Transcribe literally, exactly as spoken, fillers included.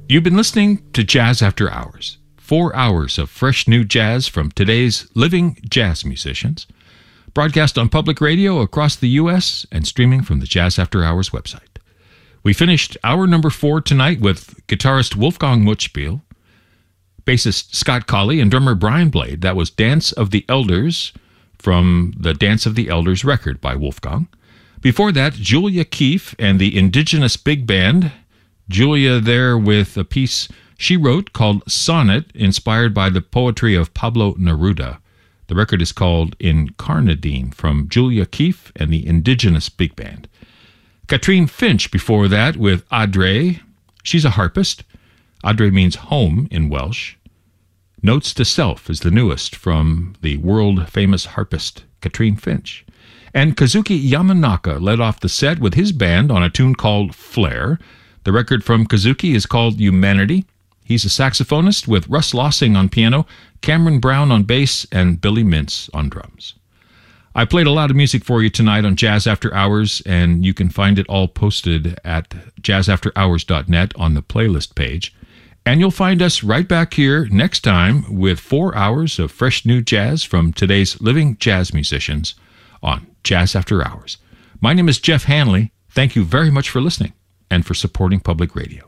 You've been listening to Jazz After Hours, four hours of fresh new jazz from today's living jazz musicians, broadcast on public radio across the U S and streaming from the Jazz After Hours website. We finished hour number four tonight with guitarist Wolfgang Mutzspiel, bassist Scott Colley, and drummer Brian Blade. That was Dance of the Elders from the Dance of the Elders record by Wolfgang. Before that, Julia Keefe and the Indigenous Big Band. Julia there with a piece she wrote called Sonnet, inspired by the poetry of Pablo Neruda. The record is called Incarnadine from Julia Keefe and the Indigenous Big Band. Katrine Finch before that with Adre. She's a harpist. Adre means home in Welsh. Notes to Self is the newest from the world-famous harpist Katrine Finch. And Kazuki Yamanaka led off the set with his band on a tune called Flare. The record from Kazuki is called Humanity. He's a saxophonist with Russ Lossing on piano, Cameron Brown on bass, and Billy Mintz on drums. I played a lot of music for you tonight on Jazz After Hours, and you can find it all posted at jazz after hours dot net on the playlist page. And you'll find us right back here next time with four hours of fresh new jazz from today's living jazz musicians on Jazz After Hours. My name is Jeff Hanley. Thank you very much for listening and for supporting public radio.